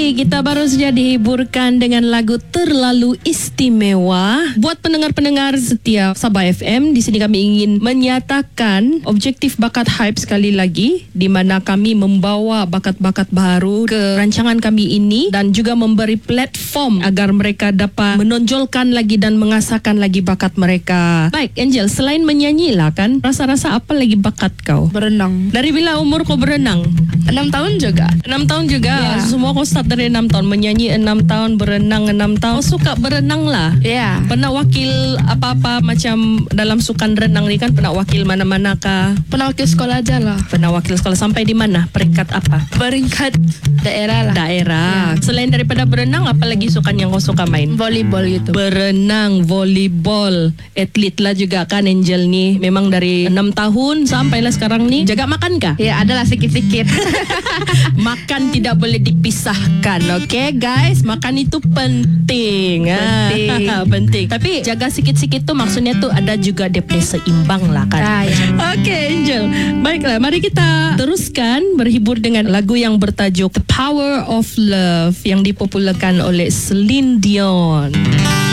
Okey, kita baru saja dihiburkan dengan lagu Terlalu Istimewa. Buat pendengar-pendengar setia Sabah FM, di sini kami ingin menyatakan objektif bakat hype sekali lagi, di mana kami membawa bakat-bakat baru ke rancangan kami ini dan juga memberi platform agar mereka dapat menonjolkan lagi dan mengasahkan lagi bakat mereka. Baik, Angel, selain menyanyi lah kan, rasa-rasa apa lagi bakat kau? Berenang. Dari bila umur kau berenang? 6 tahun juga. 6 tahun juga. Ya. Semua kau start dari 6 tahun. Menyanyi 6 tahun, berenang 6 tahun. Kau suka berenang lah. Ya. Pernah wakil apa-apa macam dalam sukan renang ni kan? Pernah wakil mana-mana kah? Pernah wakil sekolah aja lah. Pernah wakil sekolah sampai di mana? Peringkat apa? Peringkat daerah lah. Daerah. Selain daripada berenang, apa lagi sukan yang kau suka main? Volleyball gitu. Berenang, volleyball. Atlet lah juga kan Angel ni. Memang dari 6 tahun sampailah sekarang ni. Jaga makan kah? Ya, adalah sikit-sikit. Makan tidak boleh dipisahkan. Okay guys, makan itu penting. Penting. Penting. Tapi jaga sikit-sikit tu maksudnya tu ada juga dia punya seimbang lah kan. Ya. Okay Angel, baiklah, mari kita teruskan berhibur dengan lagu yang bertajuk The Power of Love yang dipopularkan oleh Celine Dion.